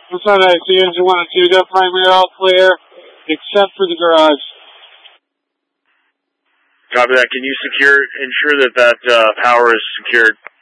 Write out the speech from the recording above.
That's all right. So engine 1 and 2 go primary all clear, except for the garage. Copy that. Can you ensure that power is secured?